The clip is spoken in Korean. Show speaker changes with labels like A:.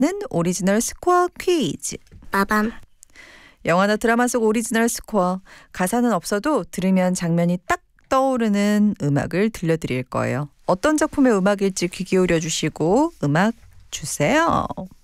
A: 오리지널 스코어 퀴즈.
B: 빠밤.
A: 영화나 드라마 속 오리지널 스코어. 가사는 없어도 들으면 장면이 딱 떠오르는 음악을 들려드릴 거예요. 어떤 작품의 음악일지 귀 기울여 주시고 음악 주세요.